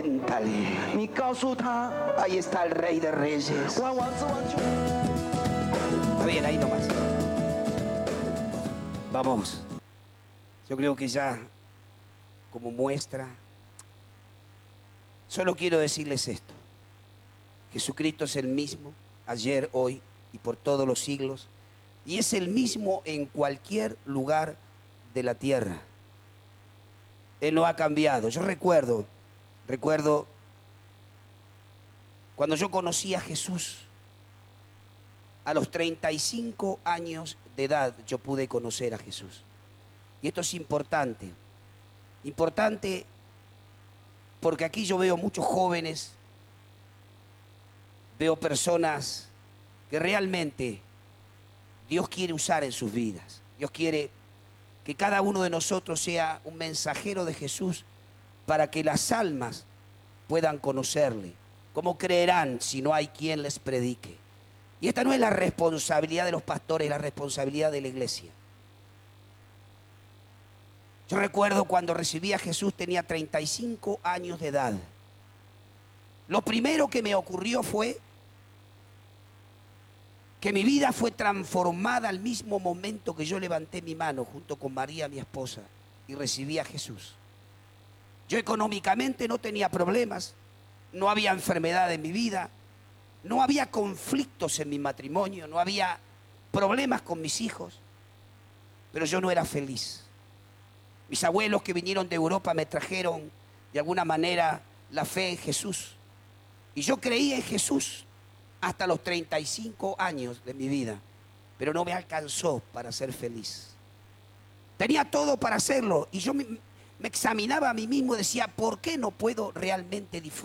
Cuéntale. 你告诉他， Ahí está el Rey de Reyes. 万王之王就 Está bien, ahí nomás. Vamos. Yo creo que ya, como muestra, solo quiero decirles esto. Jesucristo es el mismo, ayer, hoy y por todos los siglos. Y es el mismo en cualquier lugar de la tierra. Él no ha cambiado. Yo recuerdo cuando yo conocí a Jesús, a los 35 años de edad yo pude conocer a Jesús. Y esto es importante. Importante porque aquí yo veo muchos jóvenes, veo personas que realmente Dios quiere usar en sus vidas. Dios quiere que cada uno de nosotros sea un mensajero de Jesús para que las almas puedan conocerle. ¿Cómo creerán si no hay quien les predique? Y esta no es la responsabilidad de los pastores, es la responsabilidad de la iglesia. Yo recuerdo cuando recibí a Jesús tenía 35 años de edad. Lo primero que me ocurrió fue que mi vida fue transformada al mismo momento que yo levanté mi mano junto con María, mi esposa, y recibí a Jesús. Yo económicamente no tenía problemas, no había enfermedad en mi vida, no había conflictos en mi matrimonio, no había problemas con mis hijos, pero yo no era feliz. Mis abuelos que vinieron de Europa me trajeron de alguna manera la fe en Jesús. Y yo creí en Jesús hasta los 35 años de mi vida, pero no me alcanzó para ser feliz. Tenía todo para hacerlo y yo me examinaba a mí mismo y decía, ¿por qué no puedo realmente disfrutar?